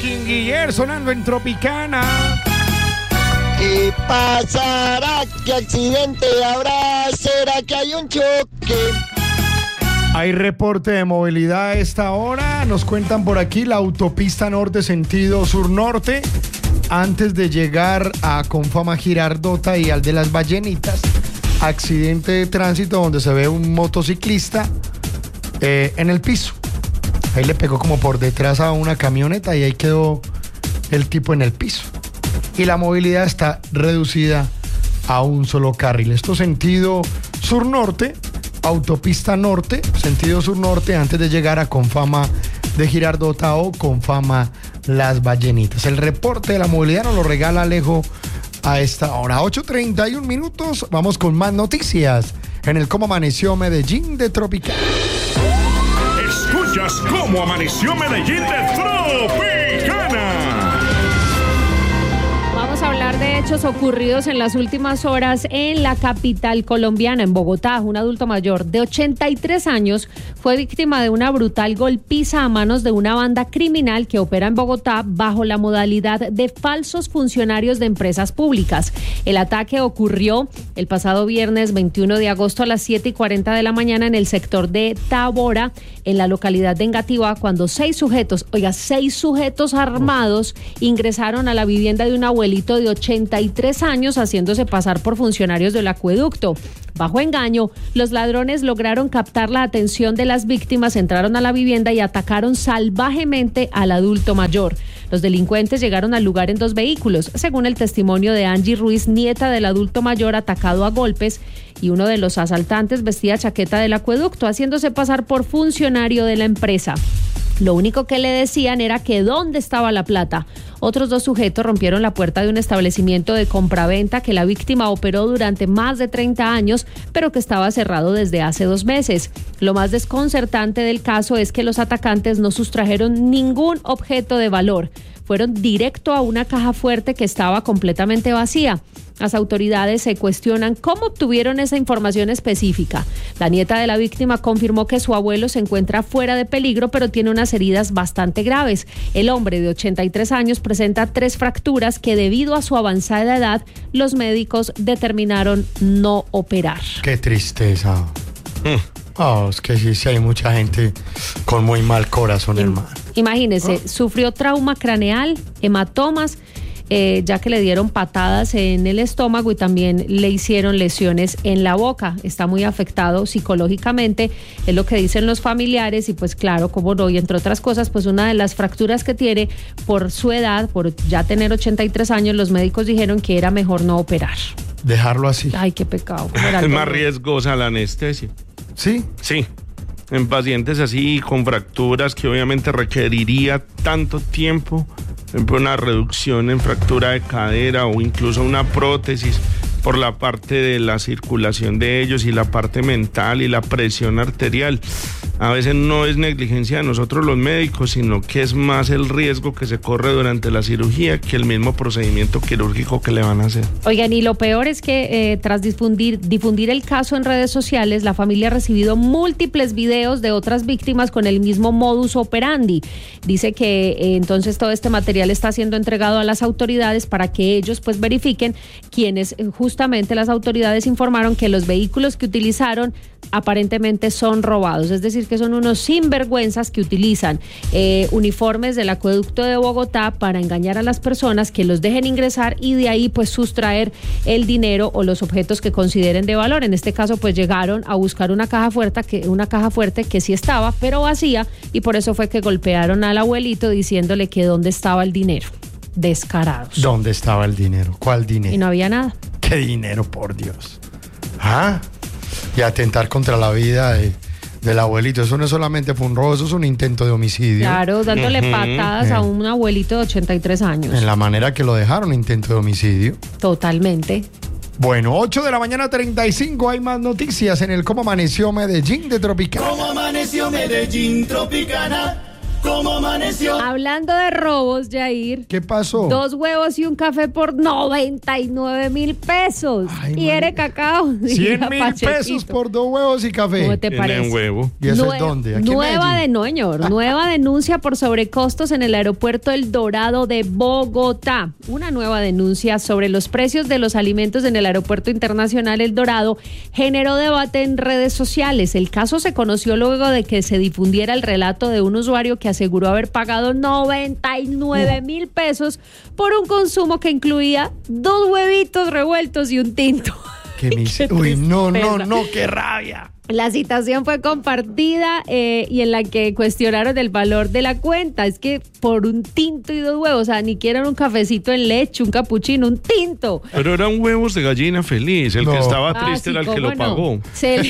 Wisin y Yandel sonando en Tropicana. ¿Qué pasará? ¿Qué accidente habrá? ¿Será que hay un choque? Hay reporte de movilidad a esta hora. Nos cuentan por aquí la autopista norte sentido sur-norte. Antes de llegar a Confama Girardota y al de las Ballenitas, accidente de tránsito donde se ve un motociclista en el piso. Ahí le pegó como por detrás a una camioneta y ahí quedó el tipo en el piso. Y la movilidad está reducida a un solo carril. Esto sentido sur-norte, autopista norte, sentido sur-norte, antes de llegar a Confama de Girardota o Confama Las Ballenitas. El reporte de la movilidad nos lo regala Alejo a esta hora. 8:31 minutos. Vamos con más noticias en el Cómo Amaneció Medellín de Tropicana. Escuchas Cómo Amaneció Medellín de Tropicana. Vamos a hablar de hechos ocurridos en las últimas horas en la capital colombiana, en Bogotá. Un adulto mayor de 83 años fue víctima de una brutal golpiza a manos de una banda criminal que opera en Bogotá bajo la modalidad de falsos funcionarios de empresas públicas. El ataque ocurrió el pasado viernes 21 de agosto a las 7:40 de la mañana en el sector de Tábora, en la localidad de Engativá, cuando seis sujetos armados ingresaron a la vivienda de un abuelito de 83 años haciéndose pasar por funcionarios del acueducto. Bajo engaño, los ladrones lograron captar la atención de las víctimas, entraron a la vivienda y atacaron salvajemente al adulto mayor. Los delincuentes llegaron al lugar en 2 vehículos, según el testimonio de Angie Ruiz, nieta del adulto mayor atacado a golpes, y uno de los asaltantes vestía chaqueta del acueducto, haciéndose pasar por funcionario de la empresa. Lo único que le decían era que dónde estaba la plata. Otros 2 sujetos rompieron la puerta de un establecimiento de compraventa que la víctima operó durante más de 30 años, pero que estaba cerrado desde hace 2 meses. Lo más desconcertante del caso es que los atacantes no sustrajeron ningún objeto de valor. Fueron directo a una caja fuerte que estaba completamente vacía. Las autoridades se cuestionan cómo obtuvieron esa información específica. La nieta de la víctima confirmó que su abuelo se encuentra fuera de peligro, pero tiene unas heridas bastante graves. El hombre de 83 años presenta 3 fracturas que, debido a su avanzada edad, los médicos determinaron no operar. Qué tristeza. Es que sí hay mucha gente con muy mal corazón, hermano. Imagínese, sufrió trauma craneal, hematomas, ya que le dieron patadas en el estómago y también le hicieron lesiones en la boca. Está muy afectado psicológicamente, es lo que dicen los familiares, y pues claro, como no, y entre otras cosas, pues una de las fracturas que tiene por su edad, por ya tener 83 años, los médicos dijeron que era mejor no operar. Dejarlo así. Ay, qué pecado. Es más riesgosa la anestesia. ¿Sí? Sí. En pacientes así, con fracturas que obviamente requeriría tanto tiempo, por ejemplo, una reducción en fractura de cadera o incluso una prótesis por la parte de la circulación de ellos y la parte mental y la presión arterial. A veces no es negligencia de nosotros los médicos, sino que es más el riesgo que se corre durante la cirugía que el mismo procedimiento quirúrgico que le van a hacer. Oigan, y lo peor es que tras difundir el caso en redes sociales, la familia ha recibido múltiples videos de otras víctimas con el mismo modus operandi. Dice que entonces todo este material está siendo entregado a las autoridades para que ellos pues verifiquen, quienes justamente las autoridades informaron que los vehículos que utilizaron aparentemente son robados, es decir, que son unos sinvergüenzas que utilizan uniformes del acueducto de Bogotá para engañar a las personas, que los dejen ingresar y de ahí pues sustraer el dinero o los objetos que consideren de valor. En este caso pues llegaron a buscar una caja fuerte que sí estaba, pero vacía, y por eso fue que golpearon al abuelito diciéndole que dónde estaba el dinero. Descarados. ¿Dónde estaba el dinero? ¿Cuál dinero? Y no había nada. ¿Qué dinero, por Dios? Y atentar contra la vida del abuelito. Eso no solamente fue un robo, eso es un intento de homicidio. Claro, dándole patadas a un abuelito de 83 años. En la manera que lo dejaron, intento de homicidio. Totalmente. Bueno, 8:35 a.m. hay más noticias en el Cómo Amaneció Medellín de Tropicana. Cómo amaneció Medellín Tropicana. cómo amaneció. Hablando de robos, Jair. ¿Qué pasó? 2 huevos y un café por 99.000 pesos. Ay, Quiere cacao. 100.000 pesos por 2 huevos y café. ¿Cómo te Tienen parece? huevo. ¿Y eso es dónde? ¿Aquí en Nueva denuncia por sobrecostos en el aeropuerto El Dorado de Bogotá. Una nueva denuncia sobre los precios de los alimentos en el aeropuerto internacional El Dorado generó debate en redes sociales. El caso se conoció luego de que se difundiera el relato de un usuario que aseguró haber pagado 99.000 pesos por un consumo que incluía 2 huevitos revueltos y un tinto. Uy, no, qué rabia. La citación fue compartida y en la que cuestionaron el valor de la cuenta. Es que por un tinto y 2 huevos, o sea, ni quieren un cafecito en leche, un capuchino, un tinto. Pero eran huevos de gallina feliz. El que estaba triste era el que lo pagó.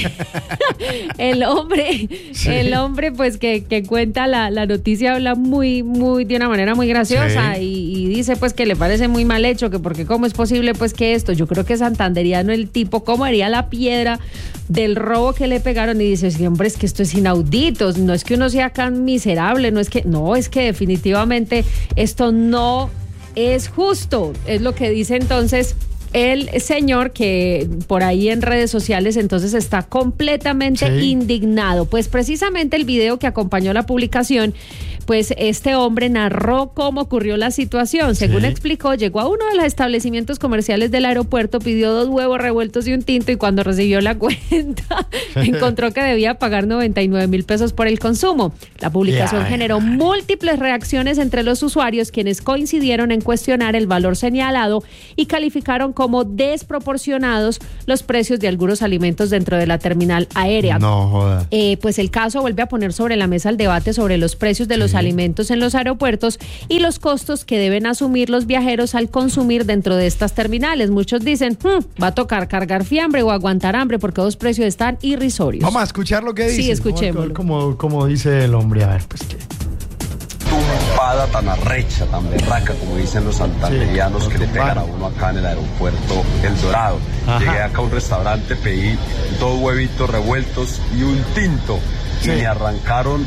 El hombre pues que cuenta la noticia habla muy de una manera muy graciosa y dice pues que le parece muy mal hecho, que porque cómo es posible pues que esto, yo creo que es santanderiano el tipo, cómo haría la piedra del robo que le pegaron, y dice, sí, hombre, es que esto es inaudito, no es que uno sea tan miserable, es que definitivamente esto no es justo, es lo que dice entonces el señor, que por ahí en redes sociales entonces está completamente indignado. Pues precisamente el video que acompañó la publicación, pues este hombre narró cómo ocurrió la situación. Según explicó, llegó a uno de los establecimientos comerciales del aeropuerto, pidió 2 huevos revueltos y un tinto, y cuando recibió la cuenta encontró que debía pagar 99.000 pesos por el consumo. La publicación generó múltiples reacciones entre los usuarios, quienes coincidieron en cuestionar el valor señalado y calificaron como desproporcionados los precios de algunos alimentos dentro de la terminal aérea. No joda. Pues el caso vuelve a poner sobre la mesa el debate sobre los precios de los alimentos en los aeropuertos y los costos que deben asumir los viajeros al consumir dentro de estas terminales. Muchos dicen, va a tocar cargar fiambre o aguantar hambre porque los precios están irrisorios. Vamos a escuchar lo que dice. Sí, escuchémoslo. Como dice el hombre, a ver, pues qué. Tumpada tan arrecha, tan berraca, como dicen los santanderianos, que le pegan a uno acá en el aeropuerto El Dorado. Llegué acá a un restaurante, pedí 2 huevitos revueltos y un tinto. Y me arrancaron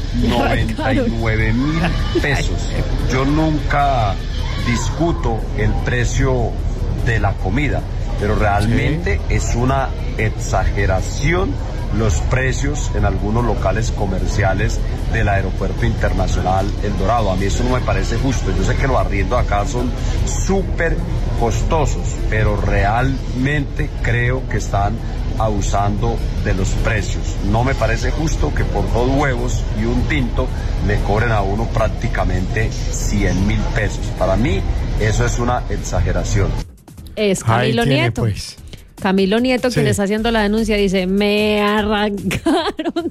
99.000 pesos. Yo nunca discuto el precio de la comida, pero realmente es una exageración los precios en algunos locales comerciales del aeropuerto internacional El Dorado. A mí eso no me parece justo. Yo sé que los arriendos acá son súper costosos, pero realmente creo que están abusando de los precios. No me parece justo que por 2 huevos y un tinto le cobren a uno prácticamente 100.000 pesos. Para mí eso es una exageración. Es Camilo Nieto. Pues. Camilo Nieto, quien está haciendo la denuncia, dice, me arrancaron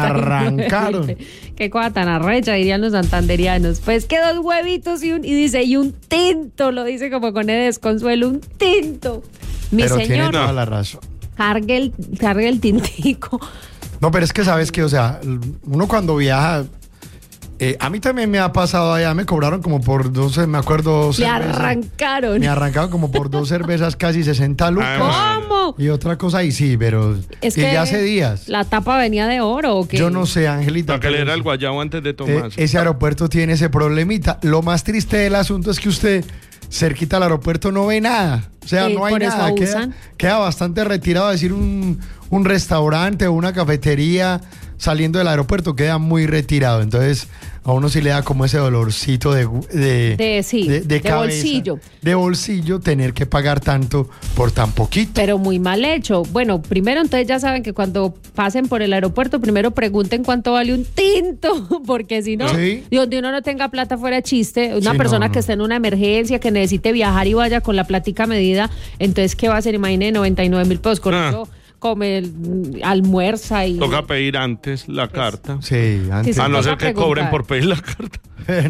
99. Qué cosa tan arrecha, dirían los santanderianos. Pues que 2 huevitos y un tinto, lo dice como con el desconsuelo, un tinto. Pero señor, tiene toda la razón. Cargue el tintico. No, pero es que sabes que, o sea, uno cuando viaja, a mí también me ha pasado allá, me cobraron como por 12, me acuerdo. Me arrancaron. Me arrancaron como por 2 cervezas, casi 60 lucas. ¿Cómo? Y otra cosa ahí sí, pero es y que ya hace días. ¿La tapa venía de oro o qué? Yo no sé, Angelita. Para que le era el guayabo antes de tomar. Ese aeropuerto tiene ese problemita. Lo más triste del asunto es que usted cerquita al aeropuerto no ve nada. O sea, no hay nada. Queda bastante retirado. Decir un restaurante o una cafetería saliendo del aeropuerto queda muy retirado. Entonces a uno sí le da como ese dolorcito de cabeza, bolsillo. De bolsillo, tener que pagar tanto por tan poquito. Pero muy mal hecho. Bueno, primero entonces ya saben que cuando pasen por el aeropuerto, primero pregunten cuánto vale un tinto, porque si no, donde uno no tenga plata fuera chiste, una persona que esté en una emergencia, que necesite viajar y vaya con la plática medida, entonces ¿qué va a hacer? Imagine 99.000 pesos con eso. Come, almuerza y... Toca pedir antes la carta. Sí, antes. A no ser que cobren por pedir la carta.